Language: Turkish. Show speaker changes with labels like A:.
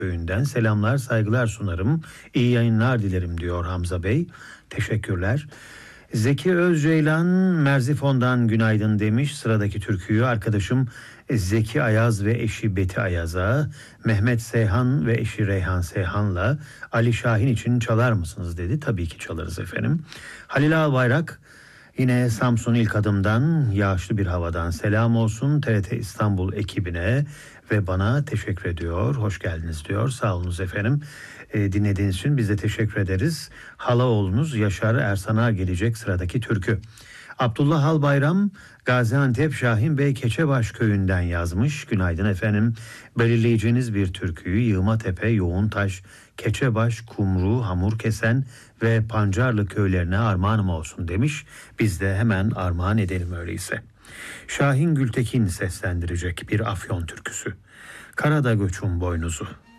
A: köyünden selamlar, saygılar sunarım. İyi yayınlar dilerim diyor Hamza Bey. Teşekkürler. Zeki Özceylan Merzifon'dan günaydın demiş. Sıradaki türküyü arkadaşım Zeki Ayaz ve eşi Beti Ayaz'a, Mehmet Seyhan ve eşi Reyhan Seyhan'la Ali Şahin için çalar mısınız dedi. Tabii ki çalarız efendim. Halil Albayrak yine Samsun İlk Adım'dan yağışlı bir havadan selam olsun TRT İstanbul ekibine ve bana teşekkür ediyor. Hoş geldiniz diyor. Sağ olunuz efendim. Dinlediğiniz için biz de teşekkür ederiz. Halaoğlunuz Yaşar Ersan'a gelecek sıradaki türkü. Abdullah Albayram Gaziantep Şahin Bey Keçebaş köyünden yazmış. Günaydın efendim. Belirleyeceğiniz bir türküyü Yığmatepe, Yoğuntaş, Keçebaş, Kumru, Hamurkesen ve Pancarlı köylerine armağanım olsun demiş. Biz de hemen armağan edelim öyleyse. Şahin Gültekin seslendirecek bir Afyon türküsü. Karada göçün boynuzu.